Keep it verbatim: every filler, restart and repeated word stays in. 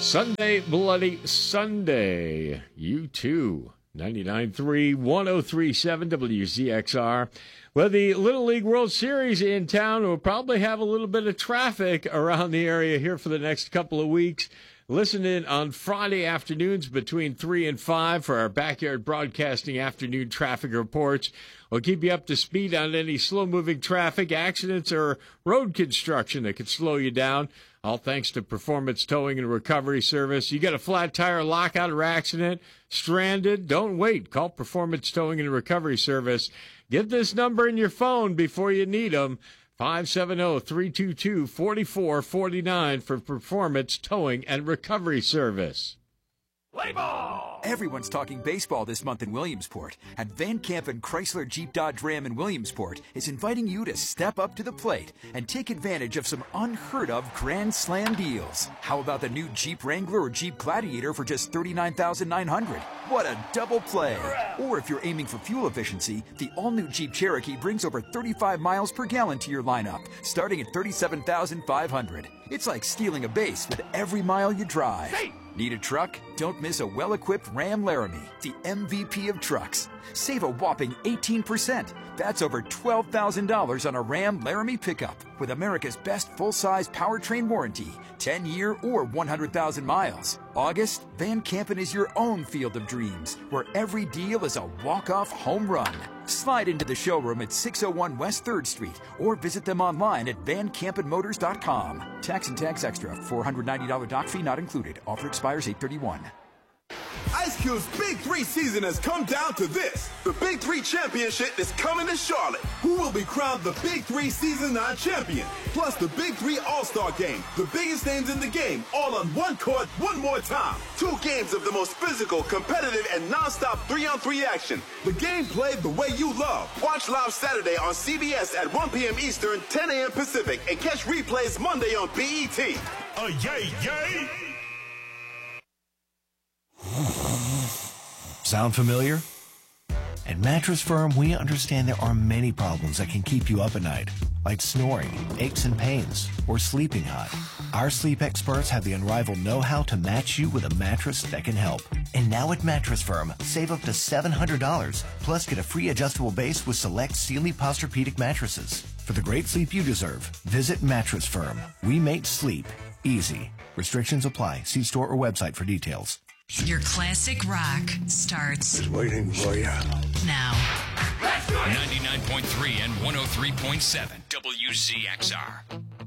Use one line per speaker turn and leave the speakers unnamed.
Sunday, Bloody Sunday. You too. ninety-nine point three, one oh three point seven W Z X R. Well, the Little League World Series in town will probably have a little bit of traffic around the area here for the next couple of weeks. Listen in on Friday afternoons between three and five for our Backyard Broadcasting afternoon traffic reports. We'll keep you up to speed on any slow-moving traffic, accidents, or road construction that could slow you down. All thanks to Performance Towing and Recovery Service. You got a flat tire, lockout, or accident? Stranded? Don't wait. Call Performance Towing and Recovery Service. Get this number in your phone before you need them. five seven zero, three two two, four four four nine for Performance Towing and Recovery Service.
Play ball! Everyone's talking baseball this month in Williamsport, and Van Campen Chrysler Jeep Dodge Ram in Williamsport is inviting you to step up to the plate and take advantage of some unheard of Grand Slam deals. How about the new Jeep Wrangler or Jeep Gladiator for just thirty-nine thousand nine hundred dollars? What a double play! Or if you're aiming for fuel efficiency, the all-new Jeep Cherokee brings over thirty-five miles per gallon to your lineup, starting at thirty-seven thousand five hundred dollars. It's like stealing a base with every mile you drive. Hey! Need a truck? Don't miss a well-equipped Ram Laramie, the M V P of trucks. Save a whopping eighteen percent. That's over twelve thousand dollars on a Ram Laramie pickup with America's best full-size powertrain warranty, ten-year or one hundred thousand miles. August, Van Campen is your own field of dreams, where every deal is a walk-off home run. Slide into the showroom at six oh one West third Street or visit them online at van campen motors dot com. Tax and tax extra. four hundred ninety dollars dock fee not included. Offer expires eight thirty-one.
Ice Cube's Big Three season has come down to this. The Big Three Championship is coming to Charlotte. Who will be crowned the Big Three Season nine champion? Plus the Big Three All-Star Game. The biggest names in the game, all on one court, one more time. Two games of the most physical, competitive, and non-stop three-on-three action. The game played the way you love. Watch live Saturday on C B S at one p.m. Eastern, ten a.m. Pacific, and catch replays Monday on B E T.
Oh, yay, yay!
Sound familiar? At Mattress Firm, we understand there are many problems that can keep you up at night, like snoring, aches and pains, or sleeping hot. Our sleep experts have the unrivaled know-how to match you with a mattress that can help. And now at Mattress Firm, save up to seven hundred dollars, plus get a free adjustable base with select Sealy Posturepedic mattresses. For the great sleep you deserve, visit Mattress Firm. We make sleep easy. Restrictions apply. See store or website for details.
Your classic rock starts
Just waiting for you.
now.
ninety-nine point three and one oh three point seven W Z X R.